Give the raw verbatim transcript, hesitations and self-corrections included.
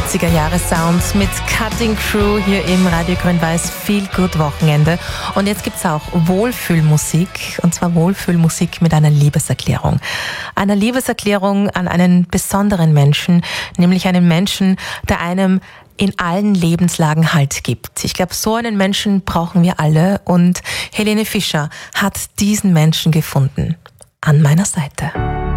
siebziger Jahre Sound mit Cutting Crew hier im Radio Grün-Weiß Feel Good Wochenende. Und jetzt gibt's auch Wohlfühlmusik, und zwar Wohlfühlmusik mit einer Liebeserklärung. Einer Liebeserklärung an einen besonderen Menschen, nämlich einen Menschen, der einem in allen Lebenslagen Halt gibt. Ich glaube, so einen Menschen brauchen wir alle, und Helene Fischer hat diesen Menschen gefunden. An meiner Seite.